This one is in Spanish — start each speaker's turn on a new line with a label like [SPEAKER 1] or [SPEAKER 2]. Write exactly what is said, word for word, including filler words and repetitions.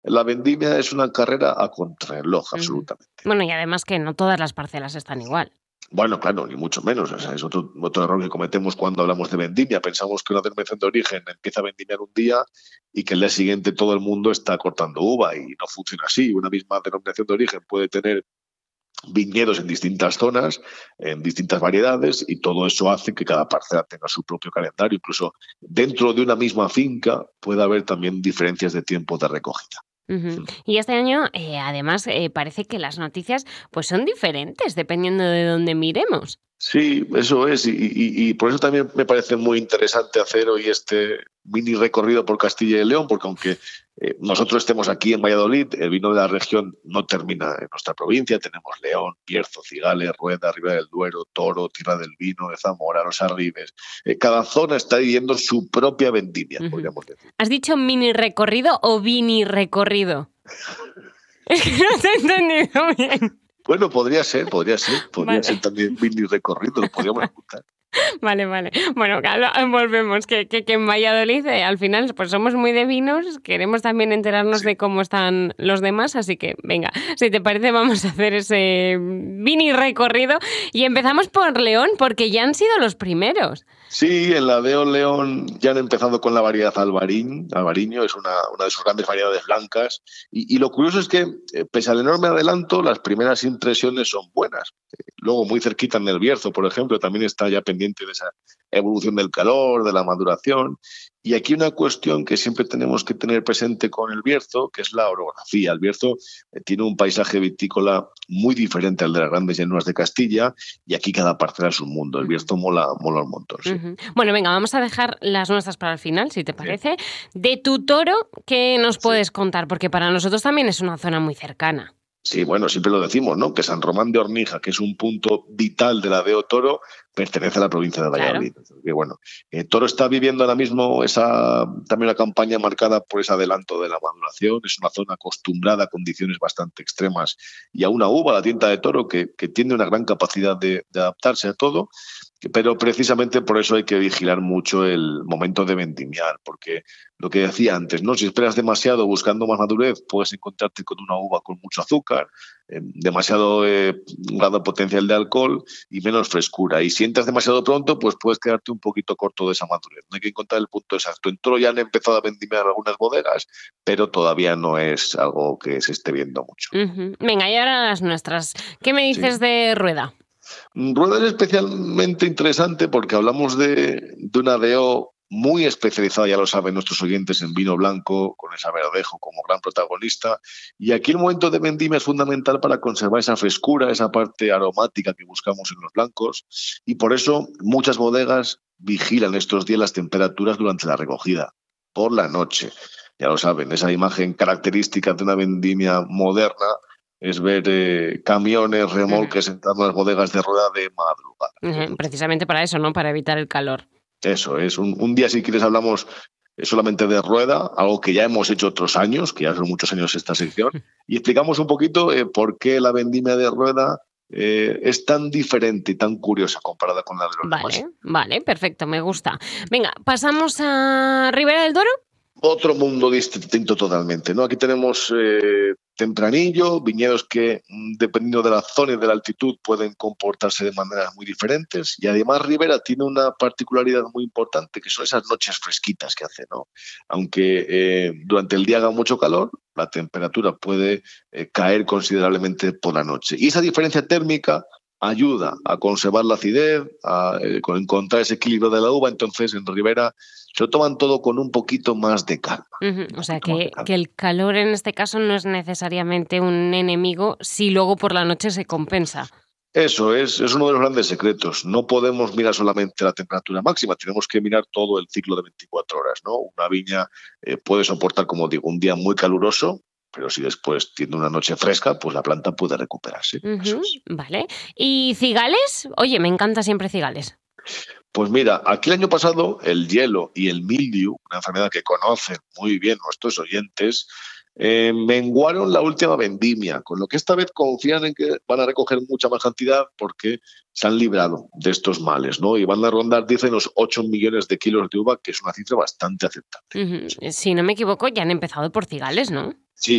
[SPEAKER 1] la vendimia es una carrera a contrarreloj,
[SPEAKER 2] Uh-huh.
[SPEAKER 1] absolutamente.
[SPEAKER 2] Bueno, y además que no todas las parcelas están igual.
[SPEAKER 1] Bueno, claro, ni mucho menos. O sea, es otro, otro error que cometemos cuando hablamos de vendimia. Pensamos que una denominación de origen empieza a vendimiar un día y que el día siguiente todo el mundo está cortando uva, y no funciona así. Una misma denominación de origen puede tener viñedos en distintas zonas, en distintas variedades, y todo eso hace que cada parcela tenga su propio calendario. Incluso dentro de una misma finca puede haber también diferencias de tiempo de recogida.
[SPEAKER 2] Uh-huh. Y este año, eh, además, eh, parece que las noticias pues son diferentes dependiendo de dónde miremos.
[SPEAKER 1] Sí, eso es, y, y, y por eso también me parece muy interesante hacer hoy este mini recorrido por Castilla y León, porque aunque eh, nosotros estemos aquí en Valladolid, el vino de la región no termina en nuestra provincia. Tenemos León, Bierzo, Cigales, Rueda, Ribera del Duero, Toro, Tierra del Vino, de Zamora, Los Arribes. Eh, cada zona está viviendo su propia vendimia, uh-huh, podríamos decir.
[SPEAKER 2] ¿Has dicho mini recorrido o vini recorrido? Es que no te he entendido bien.
[SPEAKER 1] Bueno, podría ser, podría ser, podría vale. ser también mini recorrido, lo podríamos apuntar.
[SPEAKER 2] Vale, vale. Bueno, volvemos, que, que, que en Valladolid eh, al final pues somos muy de vinos, queremos también enterarnos sí. de cómo están los demás, así que venga, si te parece vamos a hacer ese mini recorrido y empezamos por León, porque ya han sido los primeros.
[SPEAKER 1] Sí, en la Deo León ya han empezado con la variedad Alvarín, Albariño, es una, una de sus grandes variedades blancas, y, y lo curioso es que, eh, pese al enorme adelanto, las primeras impresiones son buenas. Eh, luego, muy cerquita en el Bierzo, por ejemplo, también está ya pendiente de esa evolución del calor, de la maduración, y aquí una cuestión que siempre tenemos que tener presente con el Bierzo, que es la orografía. El Bierzo eh, tiene un paisaje vitícola muy diferente al de las grandes llanuras de Castilla, y aquí cada parcela es un mundo. El Bierzo mola, mola un montón, sí.
[SPEAKER 2] Uh-huh. Bueno, venga, vamos a dejar las nuestras para el final, si te parece. Sí. De tu Toro, ¿qué nos puedes sí. contar? Porque para nosotros también es una zona muy cercana.
[SPEAKER 1] Sí, bueno, siempre lo decimos, ¿no? Que San Román de Ornija, que es un punto vital de la Deo Toro, pertenece a la provincia de Valladolid. Claro. Que, bueno, eh, Toro está viviendo ahora mismo esa también una campaña marcada por ese adelanto de la maduración. Es una zona acostumbrada a condiciones bastante extremas y a una uva, la tinta de Toro, que, que tiene una gran capacidad de, de adaptarse a todo. Pero precisamente por eso hay que vigilar mucho el momento de vendimiar, porque lo que decía antes, ¿no? Si esperas demasiado buscando más madurez, puedes encontrarte con una uva con mucho azúcar, eh, demasiado eh, grado potencial de alcohol y menos frescura. Y si entras demasiado pronto, pues puedes quedarte un poquito corto de esa madurez. No hay que encontrar el punto exacto. En Toro ya han empezado a vendimiar algunas bodegas, pero todavía no es algo que se esté viendo mucho.
[SPEAKER 2] Uh-huh. Venga, y ahora las nuestras. ¿Qué me dices sí. de Rueda?
[SPEAKER 1] Rueda es especialmente interesante porque hablamos de, de una Deo muy especializada, ya lo saben nuestros oyentes, en vino blanco, con esa verdejo como gran protagonista. Y aquí el momento de vendimia es fundamental para conservar esa frescura, esa parte aromática que buscamos en los blancos. Y por eso muchas bodegas vigilan estos días las temperaturas durante la recogida, por la noche. Ya lo saben, esa imagen característica de una vendimia moderna es ver eh, camiones, remolques uh-huh. entrando a las bodegas de Rueda de madrugada.
[SPEAKER 2] Uh-huh. Precisamente para eso, ¿no? Para evitar el calor.
[SPEAKER 1] Eso es. Un, un día, si quieres, hablamos solamente de Rueda, algo que ya hemos hecho otros años, que ya son muchos años esta sección, y explicamos un poquito eh, por qué la vendimia de Rueda eh, es tan diferente y tan curiosa comparada con la de los
[SPEAKER 2] vale,
[SPEAKER 1] demás.
[SPEAKER 2] Vale, perfecto, me gusta. Venga, ¿pasamos a Ribera del Duero?
[SPEAKER 1] Otro mundo distinto totalmente, ¿no? Aquí tenemos eh, tempranillo, viñedos que, dependiendo de la zona y de la altitud, pueden comportarse de maneras muy diferentes. Y además Ribera tiene una particularidad muy importante, que son esas noches fresquitas que hace, ¿no? Aunque eh, durante el día haga mucho calor, la temperatura puede eh, caer considerablemente por la noche. Y esa diferencia térmica ayuda a conservar la acidez, a eh, encontrar ese equilibrio de la uva. Entonces, en Ribera se lo toman todo con un poquito más de calma.
[SPEAKER 2] Uh-huh. O sea, que, que el calor en este caso no es necesariamente un enemigo si luego por la noche se compensa.
[SPEAKER 1] Eso es, es uno de los grandes secretos. No podemos mirar solamente la temperatura máxima, tenemos que mirar todo el ciclo de veinticuatro horas, ¿no? Una viña eh, puede soportar, como digo, un día muy caluroso, pero si después tiene una noche fresca, pues la planta puede recuperarse.
[SPEAKER 2] Uh-huh.
[SPEAKER 1] Eso es.
[SPEAKER 2] Vale. ¿Y cigales? Oye, me encanta siempre cigales.
[SPEAKER 1] Pues mira, aquí el año pasado el hielo y el mildiu, una enfermedad que conocen muy bien nuestros oyentes, eh, menguaron la última vendimia, con lo que esta vez confían en que van a recoger mucha más cantidad porque se han librado de estos males, ¿no? Y van a rondar, dicen, los ocho millones de kilos de uva, que es una cifra bastante aceptable.
[SPEAKER 2] Uh-huh. Si no me equivoco, ya han empezado por cigales, ¿no?
[SPEAKER 1] Sí,